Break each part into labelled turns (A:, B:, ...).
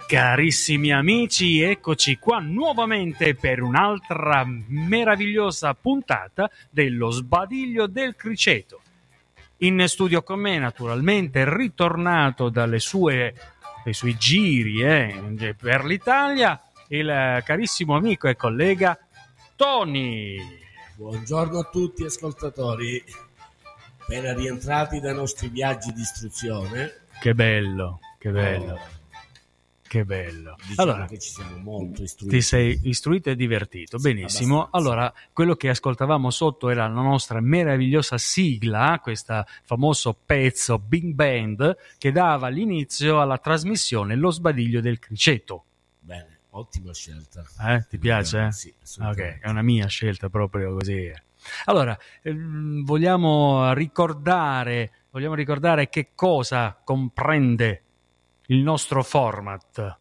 A: Carissimi amici, eccoci qua nuovamente per un'altra meravigliosa puntata dello Sbadiglio del Criceto. In studio con me, naturalmente, ritornato dai suoi giri per l'Italia, il carissimo amico e collega Tony.
B: Buongiorno a tutti ascoltatori, appena rientrati dai nostri viaggi di istruzione.
A: Che bello, che bello. Che bello.
B: Diciamo
A: allora,
B: che ci siamo molto istruiti.
A: Ti sei istruito e divertito, benissimo.
B: Abbastanza.
A: Allora, quello che ascoltavamo sotto era la nostra meravigliosa sigla, questo famoso pezzo Big Band che dava l'inizio alla trasmissione Lo Sbadiglio del Criceto.
B: Bene, ottima scelta.
A: Ti piace?
B: Sì, assolutamente.
A: Ok, è una mia scelta proprio così. Allora, vogliamo ricordare che cosa comprende il nostro format.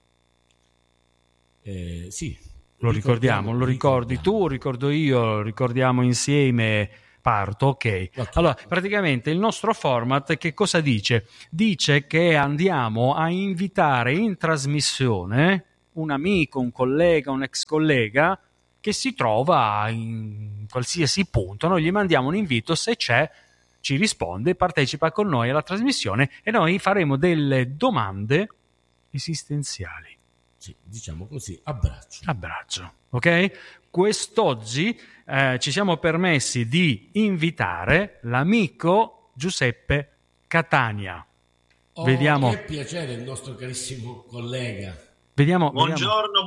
B: Sì.
A: Lo ricordiamo, lo ricordi tu, ricordo io, ricordiamo insieme, parto, ok. Allora, praticamente il nostro format che cosa dice? Dice che andiamo a invitare in trasmissione un amico, un collega, un ex collega che si trova in qualsiasi punto. Noi gli mandiamo un invito, se c'è ci risponde, partecipa con noi alla trasmissione e noi faremo delle domande esistenziali.
B: Sì, diciamo così,
A: a braccio, ok? Quest'oggi ci siamo permessi di invitare l'amico Giuseppe Catania. Vediamo.
B: Che piacere, il nostro carissimo collega.
A: Vediamo.
C: Buongiorno.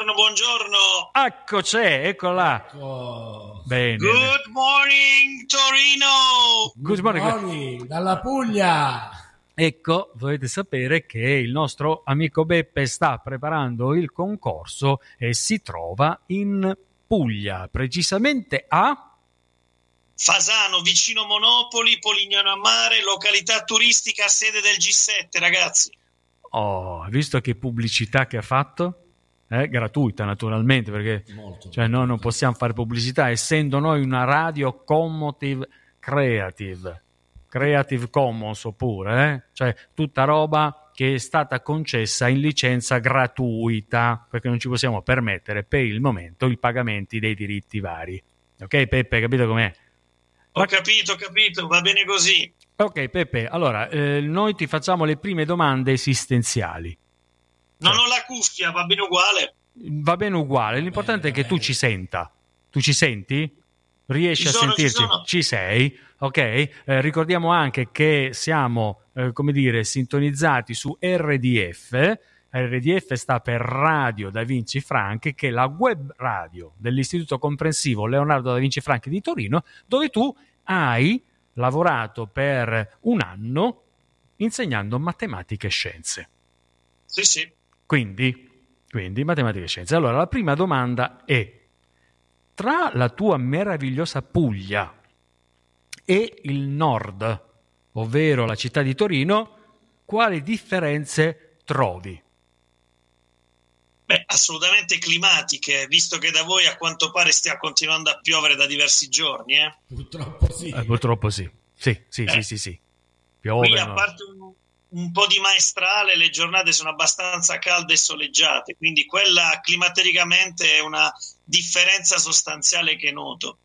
A: Ecco là.
B: Ecco.
A: Bene.
C: Good morning, Torino.
B: Good morning, dalla Puglia.
A: Ecco, dovete sapere che il nostro amico Beppe sta preparando il concorso e si trova in Puglia, precisamente a
C: Fasano, vicino Monopoli, Polignano a Mare, località turistica, sede del G7, ragazzi.
A: Oh, visto che pubblicità che ha fatto? Gratuita naturalmente, perché noi non possiamo fare pubblicità, essendo noi una radio commotive Creative Commons oppure, cioè tutta roba che è stata concessa in licenza gratuita, perché non ci possiamo permettere per il momento i pagamenti dei diritti vari. Ok Peppe, capito com'è?
C: Ho capito, va bene così.
A: Ok Peppe, allora noi ti facciamo le prime domande esistenziali.
C: Non ho la cuffia, va bene uguale.
A: Va bene uguale, l'importante è che tu ci senta. Tu ci senti? Riesci a sentirci? Ci sei? Ok? Ricordiamo anche che siamo, sintonizzati su RDF. RDF sta per Radio Da Vinci Franchi, che è la web radio dell'Istituto Comprensivo Leonardo Da Vinci Franchi di Torino, dove tu hai lavorato per un anno insegnando matematica e scienze.
C: Sì.
A: Quindi matematica e scienze. Allora, la prima domanda è: tra la tua meravigliosa Puglia e il nord, ovvero la città di Torino, quali differenze trovi?
C: Beh, assolutamente climatiche, visto che da voi a quanto pare stia continuando a piovere da diversi giorni.
B: Purtroppo sì.
A: Purtroppo sì. Sì. Piove.
C: Qui, a parte un po' di maestrale, le giornate sono abbastanza calde e soleggiate, quindi quella climaticamente è una differenza sostanziale che noto.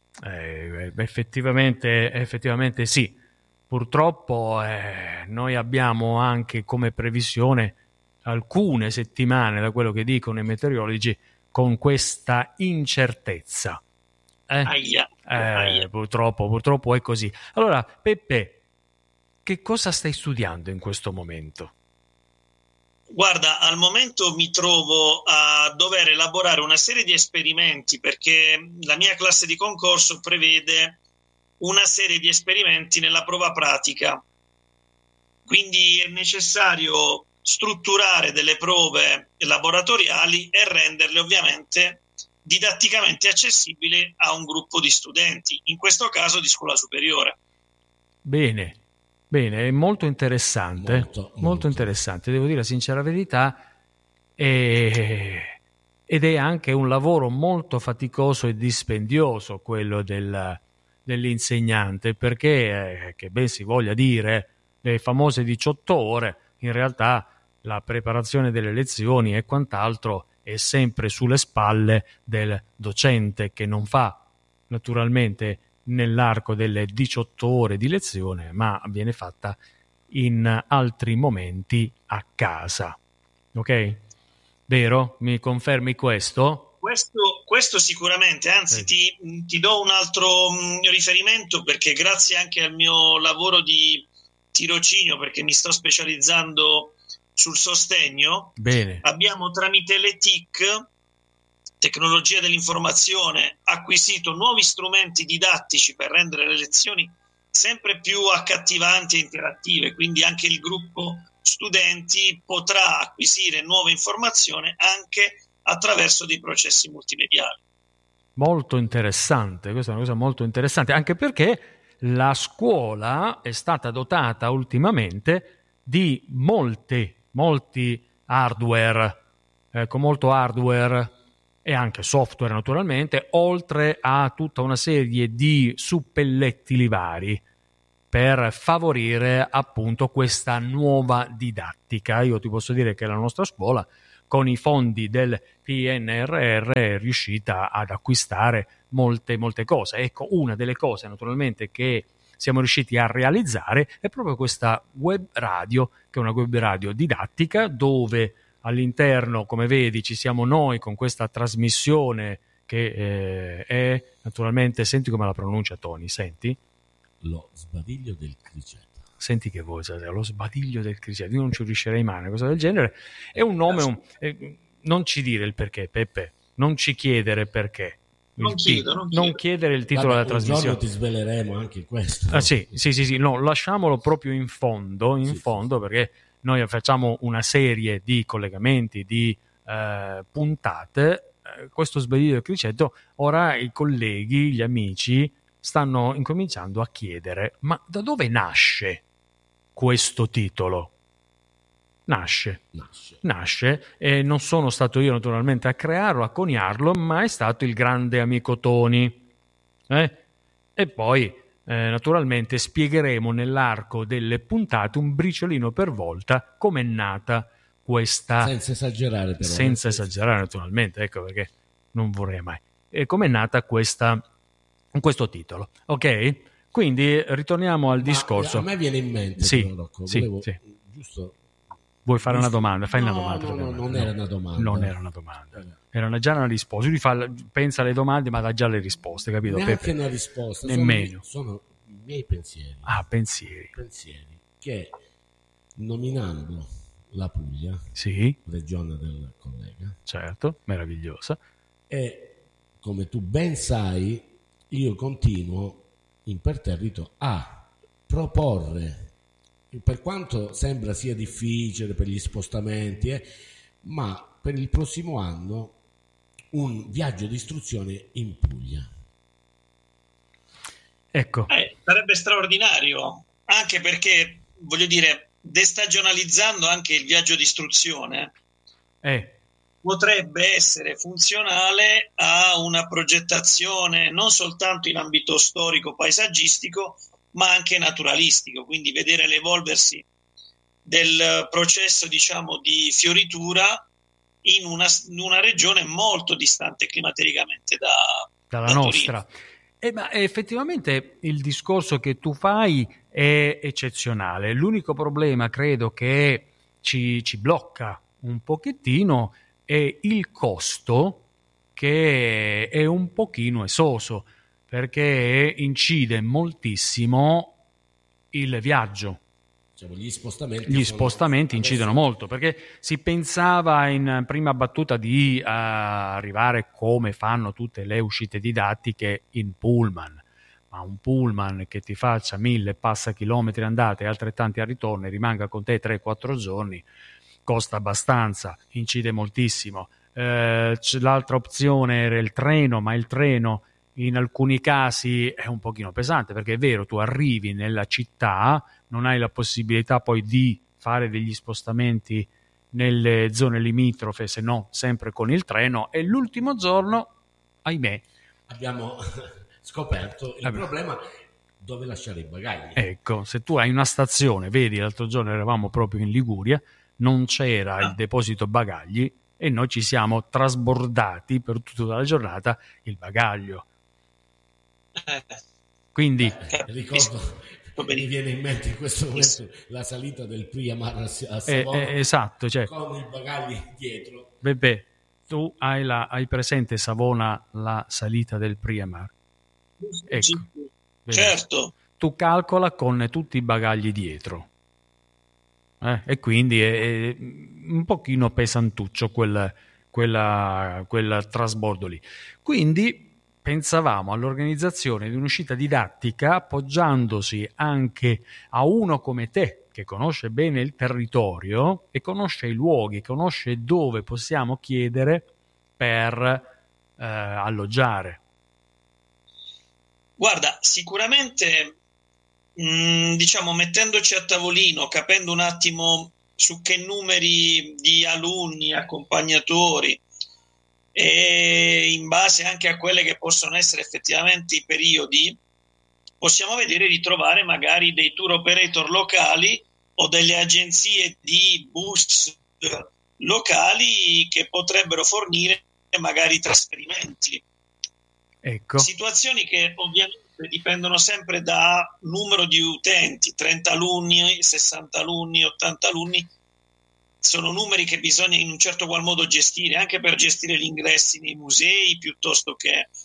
A: Effettivamente sì. Purtroppo noi abbiamo anche come previsione alcune settimane, da quello che dicono i meteorologi, con questa incertezza.
C: Aia.
A: Purtroppo è così. Allora, Peppe, che cosa stai studiando in questo momento?
C: Guarda, al momento mi trovo a dover elaborare una serie di esperimenti, perché la mia classe di concorso prevede una serie di esperimenti nella prova pratica. Quindi è necessario strutturare delle prove laboratoriali e renderle ovviamente didatticamente accessibili a un gruppo di studenti, in questo caso di scuola superiore.
A: Bene, è molto interessante, molto interessante, devo dire la sincera verità, ed è anche un lavoro molto faticoso e dispendioso quello dell'insegnante, perché che ben si voglia dire, le famose 18 ore, in realtà la preparazione delle lezioni e quant'altro è sempre sulle spalle del docente, che non fa naturalmente nell'arco delle 18 ore di lezione, ma viene fatta in altri momenti a casa. Ok? Vero? Mi confermi questo?
C: Questo sicuramente, anzi ti do un altro riferimento, perché grazie anche al mio lavoro di tirocinio, perché mi sto specializzando sul sostegno,
A: Bene.
C: Abbiamo tramite le TIC, tecnologia dell'informazione, acquisito nuovi strumenti didattici per rendere le lezioni sempre più accattivanti e interattive, quindi anche il gruppo studenti potrà acquisire nuove informazioni anche attraverso dei processi multimediali.
A: Molto interessante, questa è una cosa molto interessante, anche perché la scuola è stata dotata ultimamente di molti hardware, con molto hardware e anche software naturalmente, oltre a tutta una serie di suppellettili vari per favorire appunto questa nuova didattica. Io ti posso dire che la nostra scuola, con i fondi del PNRR, è riuscita ad acquistare molte cose. Ecco, una delle cose naturalmente che siamo riusciti a realizzare è proprio questa web radio, che è una web radio didattica, dove all'interno, come vedi, ci siamo noi con questa trasmissione che è naturalmente, senti come la pronuncia Tony, senti?
B: Lo sbadiglio del criceto.
A: Senti che voce, lo sbadiglio del criceto, io non ci riuscirei mai, una cosa del genere. È un nome, non ci dire il perché, Peppe, non ci chiedere perché. Non chiedere il titolo della trasmissione.
B: Un giorno ti sveleremo anche questo.
A: Sì, no, lasciamolo proprio in fondo, perché noi facciamo una serie di collegamenti, di puntate. Questo sbadiglio del criceto, ora i colleghi, gli amici stanno incominciando a chiedere: ma da dove nasce questo titolo? Nasce e non sono stato io naturalmente a crearlo, a coniarlo, ma è stato il grande amico Tony. E poi naturalmente spiegheremo nell'arco delle puntate, un briciolino per volta, com'è nata questa,
B: senza esagerare però,
A: senza esagerare naturalmente, ecco perché non vorrei mai, com'è nata questo titolo. Ok? Quindi ritorniamo al discorso.
B: A me viene in mente,
A: sì,
B: Rocco, giusto.
A: Vuoi fare una domanda? Fai una domanda.
B: No, non era una domanda.
A: Non era una domanda. Era già una risposta. Lui pensa alle domande, ma dà già le risposte, capito?
B: Neanche una risposta.
A: Nemmeno.
B: Sono i miei pensieri.
A: Pensieri.
B: Pensieri che, nominando la Puglia,
A: sì,
B: regione del collega,
A: certo, meravigliosa,
B: e come tu ben sai, io continuo imperterrito a proporre, per quanto sembra sia difficile per gli spostamenti, ma per il prossimo anno un viaggio di istruzione in Puglia.
A: Ecco.
C: Sarebbe straordinario, anche perché, voglio dire, destagionalizzando anche il viaggio di istruzione, potrebbe essere funzionale a una progettazione non soltanto in ambito storico, paesaggistico, ma anche naturalistico, quindi vedere l'evolversi del processo, diciamo, di fioritura in una regione molto distante climaticamente
A: dalla nostra. Ma effettivamente il discorso che tu fai è eccezionale. L'unico problema, credo, che ci blocca un pochettino è il costo, che è un pochino esoso, perché incide moltissimo il viaggio.
B: Gli
A: spostamenti incidono molto, perché si pensava in prima battuta di arrivare, come fanno tutte le uscite didattiche, in pullman, ma un pullman che ti faccia 1000 passa chilometri andate e altrettanti al ritorno e rimanga con te 3-4 giorni costa abbastanza, incide moltissimo. L'altra opzione era il treno, ma il treno in alcuni casi è un pochino pesante, perché è vero, tu arrivi nella città, non hai la possibilità poi di fare degli spostamenti nelle zone limitrofe, se no sempre con il treno, e l'ultimo giorno, ahimè,
B: abbiamo scoperto il problema dove lasciare i bagagli.
A: Ecco, se tu hai una stazione, vedi, l'altro giorno eravamo proprio in Liguria, non c'era il deposito bagagli e noi ci siamo trasbordati per tutta la giornata il bagaglio. Quindi
B: ricordo, mi viene in mente in questo momento la salita del Priamar a Savona,
A: esatto, cioè,
B: con i bagagli dietro.
A: Beppe, tu hai presente Savona la salita del Priamar? Ecco,
C: certo.
A: Tu calcola con tutti i bagagli dietro, e quindi è un pochino pesantuccio quel trasbordo lì. Quindi pensavamo all'organizzazione di un'uscita didattica appoggiandosi anche a uno come te, che conosce bene il territorio e conosce i luoghi, conosce dove possiamo chiedere per alloggiare.
C: Guarda, sicuramente, diciamo, mettendoci a tavolino, capendo un attimo su che numeri di alunni, accompagnatori, e in base anche a quelle che possono essere effettivamente i periodi, possiamo vedere di trovare magari dei tour operator locali o delle agenzie di bus locali che potrebbero fornire magari trasferimenti.
A: Ecco.
C: Situazioni che ovviamente dipendono sempre da numero di utenti, 30 alunni, 60 alunni, 80 alunni, sono numeri che bisogna in un certo qual modo gestire, anche per gestire gli ingressi nei musei, piuttosto che